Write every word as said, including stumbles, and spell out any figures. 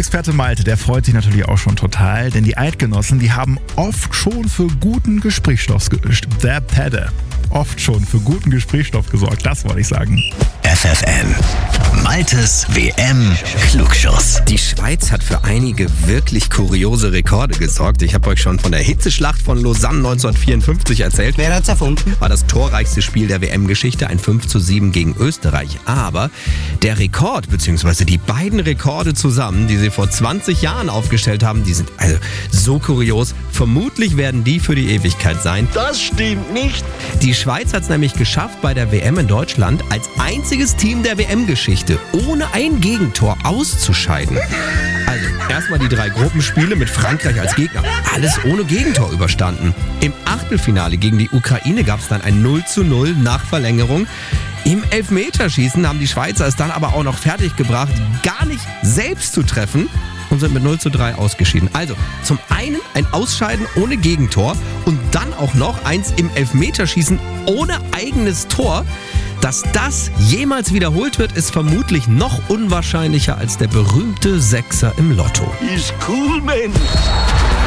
Sportexperte Malte, der freut sich natürlich auch schon total, denn die Eidgenossen, die haben oft schon für guten Gesprächsstoff, der Pedde, oft schon für guten Gesprächsstoff gesorgt, das wollte ich sagen. F F N, Maltes W M-Klugschuss. Die Schweiz hat für einige wirklich kuriose Rekorde gesorgt. Ich habe euch schon von der Hitzeschlacht von Lausanne neunzehnhundertvierundfünfzig erzählt. Wer hat's erfunden? War das torreichste Spiel der W M-Geschichte, ein fünf zu sieben gegen Österreich. Aber der Rekord, beziehungsweise die beiden Rekorde zusammen, die sie vor zwanzig Jahren aufgestellt haben, die sind also so kurios. Vermutlich werden die für die Ewigkeit sein. Das stimmt nicht. Die Schweiz hat es nämlich geschafft, bei der W M in Deutschland als einziges Team der W M-Geschichte ohne ein Gegentor auszuscheiden. Also erstmal die drei Gruppenspiele mit Frankreich als Gegner. Alles ohne Gegentor überstanden. Im Achtelfinale gegen die Ukraine gab es dann ein null zu null nach Verlängerung. Im Elfmeterschießen haben die Schweizer es dann aber auch noch fertiggebracht, gar nicht selbst zu treffen und sind mit null zu drei ausgeschieden. Also zum einen ein Ausscheiden ohne Gegentor und dann auch noch eins im Elfmeterschießen ohne eigenes Tor. Dass das jemals wiederholt wird, ist vermutlich noch unwahrscheinlicher als der berühmte Sechser im Lotto. Ist cool, Mensch.